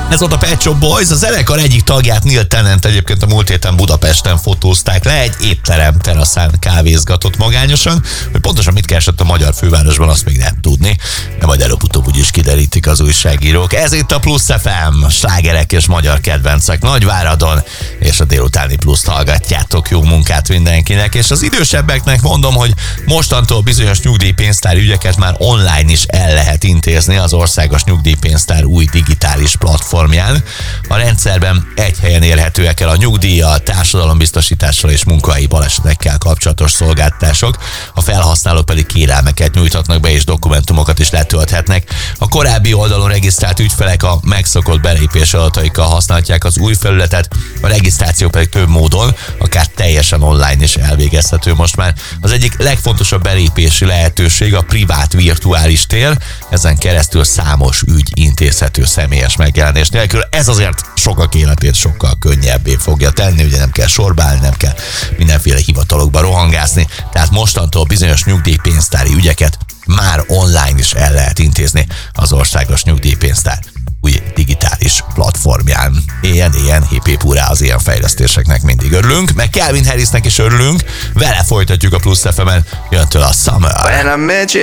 Ez volt a Pet Shop Boys, a zenekar egyik tagját, Neil Tennant egyébként a múlt héten Budapesten fotózták le, egy étterem teraszán kávézgatott magányosan, hogy pontosan mit keresett a magyar fővárosban, azt még nem tudni, de majd előbb-utóbb úgyis kiderítik az újságírók. Ez itt a Plusz FM, slágerek és magyar kedvencek Nagyváradon, és a délutáni Pluszt hallgatjátok, jó munkát mindenkinek, és az idősebbeknek mondom, hogy mostantól bizonyos nyugdíjpénztári ügyeket már online is el lehet intézni az Országos Nyugdíjpénztár új digitális platformján. A rendszerben egy helyen érhetőek el a nyugdíjjal, társadalombiztosítással és munkahelyi balesetekkel kapcsolatos szolgáltatások, a felhasználók pedig kérelmeket nyújthatnak be és dokumentumokat is letölthetnek. A korábbi oldalon regisztrált ügyfelek a megszokott belépés adataikkal használhatják az új felületet, a regisztráció pedig több módon, akár teljesen online is elvégezhető most már. Az egyik legfontosabb belépési lehetőség a privát virtuális tér, ezen keresztül számos ügy intézhető személyes megjelenés nélkül. Ez azért sokak életét sokkal könnyebbé fogja tenni, ugye nem kell sorbálni, nem kell mindenféle hivatalokba rohangászni, tehát mostantól bizonyos nyugdíjpénztári ügyeket már online is el lehet intézni az Országos Nyugdíjpénztár új digitális platformján. Ilyen hip hurrá, az ilyen fejlesztéseknek mindig örülünk, meg Calvin Harrisnek is örülünk, vele folytatjuk a Plusz FM-en, jöntől a Summer.